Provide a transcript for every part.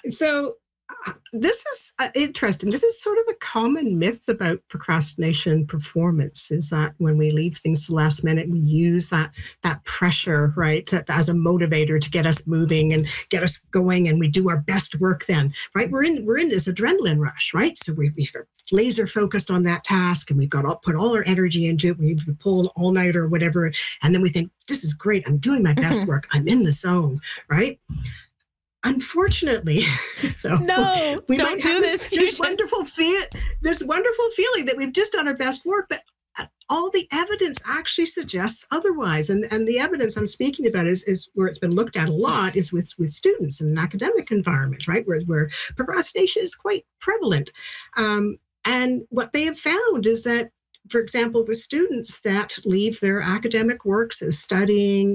So this is interesting. This is sort of a common myth about procrastination performance, is that when we leave things to the last minute, we use that pressure, right, as a motivator to get us moving and get us going, and we do our best work then, right? We're in this adrenaline rush, right? So we're laser focused on that task, and we've got to put all our energy into it. We pull an all-nighter or whatever, and then we think, this is great. I'm doing my best work. I'm in the zone, right? Unfortunately, so no, we don't might do have this wonderful feeling that we've just done our best work, but all the evidence actually suggests otherwise. And the evidence I'm speaking about is where it's been looked at a lot is with students in an academic environment, right, where procrastination is quite prevalent. And what they have found is that, for example, with students that leave their academic work, so studying,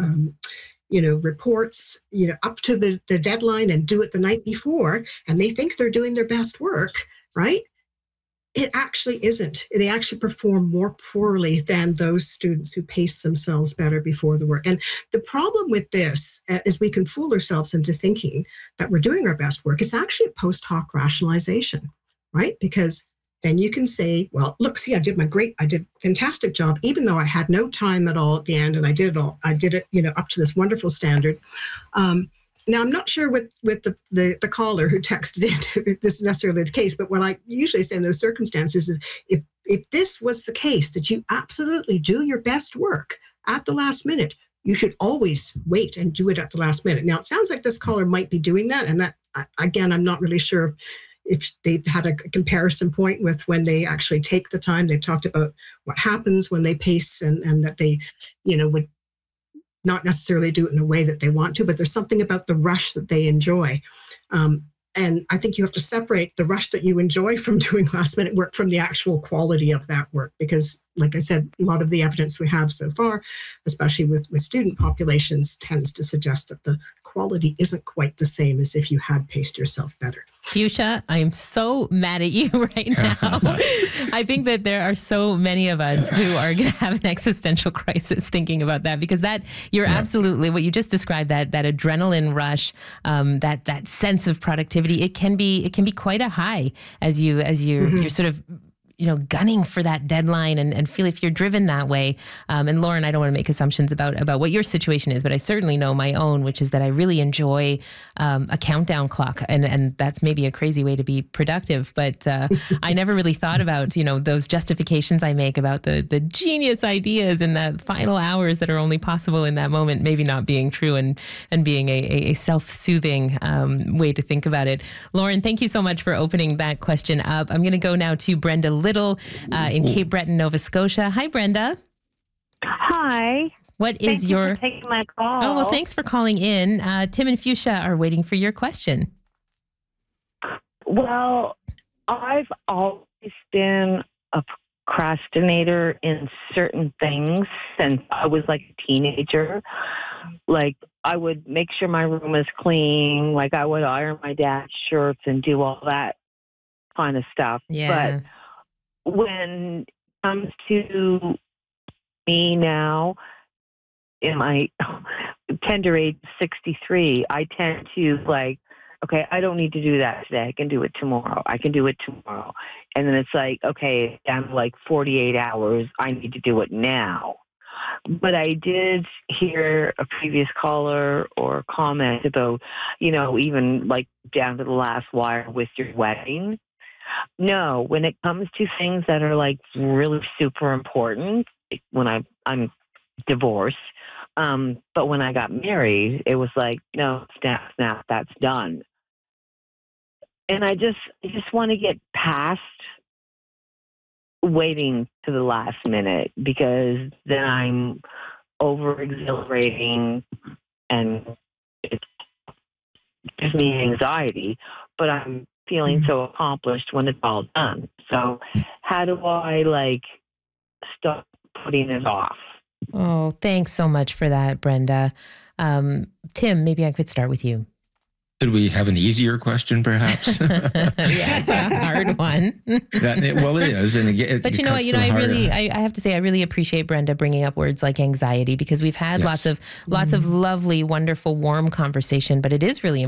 reports, up to the deadline and do it the night before, and they think they're doing their best work, right? It actually isn't. They actually perform more poorly than those students who pace themselves better before the work. And the problem with this is we can fool ourselves into thinking that we're doing our best work. It's actually a post hoc rationalization, right? Because then you can say, well, look, see, I did a fantastic job, even though I had no time at all at the end, and I did it, up to this wonderful standard. Now, I'm not sure with the caller who texted in if this is necessarily the case, but what I usually say in those circumstances is if this was the case, that you absolutely do your best work at the last minute, you should always wait and do it at the last minute. Now, it sounds like this caller might be doing that, and that, again, I'm not really sure if they've had a comparison point with when they actually take the time. They've talked about what happens when they pace and that they, would not necessarily do it in a way that they want to, but there's something about the rush that they enjoy. And I think you have to separate the rush that you enjoy from doing last minute work from the actual quality of that work. Because, like I said, a lot of the evidence we have so far, especially with student populations, tends to suggest that the quality isn't quite the same as if you had paced yourself better. Fuchsia, I am so mad at you right now. I think that there are so many of us who are going to have an existential crisis thinking about that, because you're absolutely what you just described, that adrenaline rush, that sense of productivity. It can be quite a high as you're sort of gunning for that deadline and feel if you're driven that way. And Lauren, I don't want to make assumptions about what your situation is, but I certainly know my own, which is that I really enjoy a countdown clock. And that's maybe a crazy way to be productive. But I never really thought about, those justifications I make about the genius ideas and the final hours that are only possible in that moment, maybe not being true and being a self-soothing way to think about it. Lauren, thank you so much for opening that question up. I'm going to go now to Brenda Little in Cape Breton, Nova Scotia. Hi, Brenda. Hi. What is Thank you for taking my call. Oh, well, thanks for calling in. Tim and Fuchsia are waiting for your question. Well, I've always been a procrastinator in certain things since I was like a teenager. Like, I would make sure my room was clean. Like, I would iron my dad's shirts and do all that kind of stuff. Yeah. But when it comes to me now, in my tender age, 63, I tend to okay, I don't need to do that today. I can do it tomorrow. And then it's like, okay, I'm 48 hours. I need to do it now. But I did hear a previous caller or comment about, even down to the last wire with your wedding. No, when it comes to things that are really super important, when I'm divorced, but when I got married, it was no, snap, that's done. And I just want to get past waiting to the last minute, because then I'm over exhilarating and it gives me anxiety, but I'm feeling so accomplished when it's all done. So how do I stop putting it off? Oh, thanks so much for that, Brenda. Tim, maybe I could start with you. Could we have an easier question, perhaps? Yeah, it's a hard one. Well, it is. And again, but I have to say, I really appreciate Brenda bringing up words like anxiety, because we've had lots of lovely, wonderful, warm conversation, but it is really important